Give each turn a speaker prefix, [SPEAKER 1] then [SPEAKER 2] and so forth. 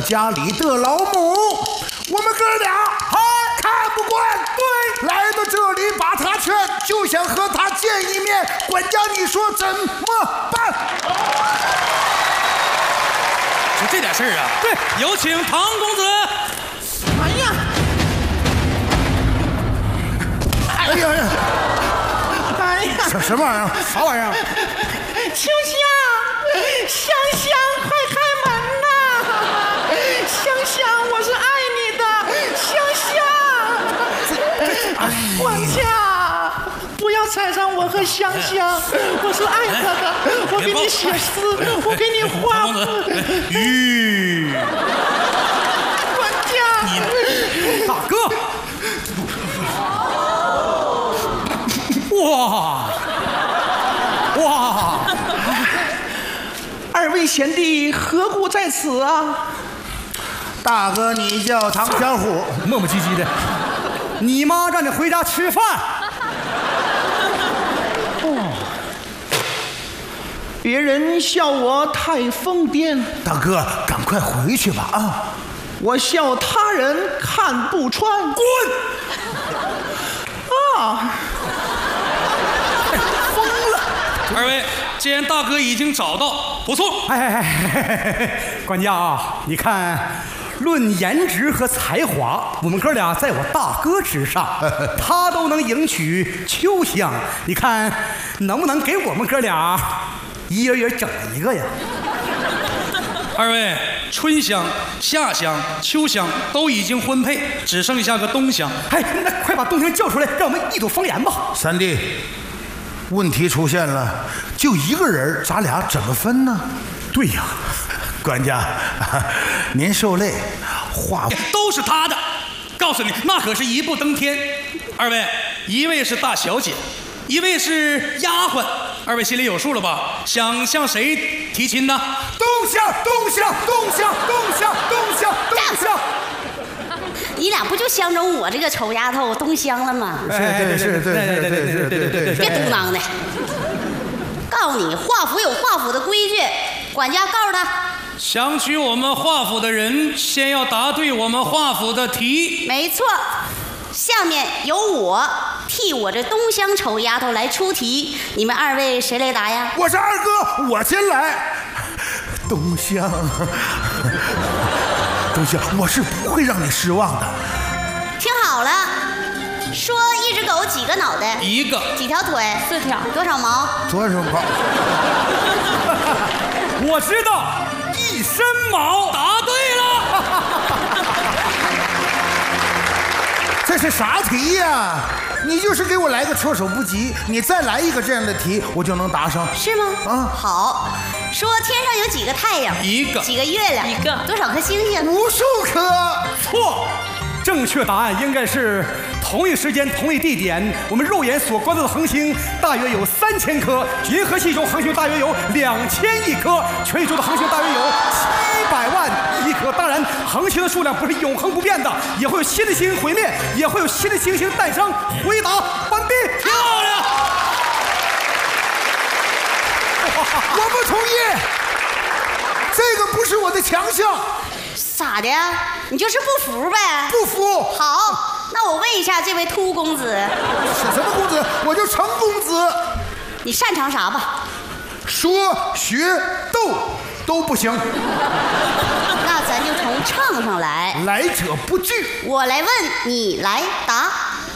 [SPEAKER 1] 家里的老母，我们哥俩看不惯，对，来到这里把他劝，就想和他见一面。管家，你说怎么办？
[SPEAKER 2] 就这点事儿啊？对，有请唐公子。
[SPEAKER 3] 哎呀！
[SPEAKER 1] 哎呀呀！
[SPEAKER 3] 哎呀！
[SPEAKER 1] 什么玩意儿？啥玩意儿？
[SPEAKER 3] 秋香，香香，快开门呐！香香，我是爱你的，香香。管家，不要踩伤我和香香，我是爱她的，我给你写诗，我给你画。
[SPEAKER 2] 吁，
[SPEAKER 3] 管家，
[SPEAKER 2] 大哥，哇！
[SPEAKER 3] 二位贤弟何故在此啊？
[SPEAKER 1] 大哥，你叫唐小虎，
[SPEAKER 2] 磨磨唧唧的。你妈让你回家吃饭。
[SPEAKER 3] 别人笑我太疯癫，
[SPEAKER 1] 大哥，赶快回去吧啊！
[SPEAKER 3] 我笑他人看不穿。
[SPEAKER 2] 滚！
[SPEAKER 3] 啊！
[SPEAKER 2] 疯了！二位，既然大哥已经找到，不错。
[SPEAKER 4] 管家啊，你看，论颜值和才华，我们哥俩在我大哥之上，他都能迎娶秋香，你看能不能给我们哥俩一人整一个呀？
[SPEAKER 2] 二位，春香、夏香、秋香都已经婚配，只剩下个冬香。
[SPEAKER 4] 那快把冬香叫出来，让我们一睹风颜吧。
[SPEAKER 1] 三弟，问题出现了，就一个人，咱俩怎么分呢？
[SPEAKER 4] 对呀，
[SPEAKER 1] 管家，您受累，话
[SPEAKER 2] 都是他的。告诉你，那可是一步登天。二位，一位是大小姐，一位是丫鬟。二位心里有数了吧？想向谁提亲呢？
[SPEAKER 1] 冬香，冬香，冬香，冬香，冬香，冬香。
[SPEAKER 5] 你俩不就相中我这个丑丫头冬香了吗？
[SPEAKER 1] 是，对。
[SPEAKER 5] 别嘟囔的。告诉你，华府有华府的规矩，管家告诉他，
[SPEAKER 2] 想娶我们华府的人，先要答对我们华府的题。
[SPEAKER 5] 没错。下面由我替我这冬香丑丫头来出题，你们二位谁来答呀？
[SPEAKER 1] 我是二哥，我先来。冬香，冬香，我是不会让你失望的。
[SPEAKER 5] 听好了，说一只狗几个脑袋？
[SPEAKER 2] 一个。
[SPEAKER 5] 几条腿？4条。多少毛？
[SPEAKER 1] 多少毛？
[SPEAKER 4] 我知道，一身毛。
[SPEAKER 2] 答对了。
[SPEAKER 1] 这是啥题呀？你就是给我来个措手不及，你再来一个这样的题，我就能答上。
[SPEAKER 5] 是吗？
[SPEAKER 1] 啊，
[SPEAKER 5] 好。说天上有几个太阳？
[SPEAKER 2] 一个。
[SPEAKER 5] 几个月亮？
[SPEAKER 6] 一个。
[SPEAKER 5] 多少颗星星？
[SPEAKER 1] 无数颗。
[SPEAKER 4] 错，正确答案应该是同一时间、同一地点，我们肉眼所观测的恒星大约有3000颗，银河系中恒星大约有2000亿颗，全宇宙的恒星大约有700万亿颗。当然，恒星的数量不是永恒不变的，也会有新的星星毁灭，也会有新的行星诞生。回答完毕，
[SPEAKER 2] 漂亮！
[SPEAKER 1] 我不同意，这个不是我的强项。
[SPEAKER 5] 咋的？你就是不服呗？
[SPEAKER 1] 不服。
[SPEAKER 5] 好，那我问一下这位秃公子，
[SPEAKER 1] 什么公子？我就程公子。
[SPEAKER 5] 你擅长啥吧？
[SPEAKER 1] 说学逗都不行。
[SPEAKER 5] 那咱就从唱上来。
[SPEAKER 1] 来者不拒。
[SPEAKER 5] 我来问，你来答。